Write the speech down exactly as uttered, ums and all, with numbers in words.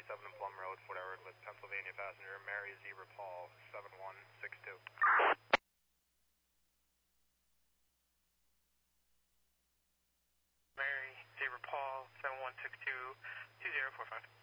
seven Plum Road, Fort Edward, with Pennsylvania passenger Mary Zebra Paul, seven one six two. Mary Zebra Paul, seven one six two, two zero four five.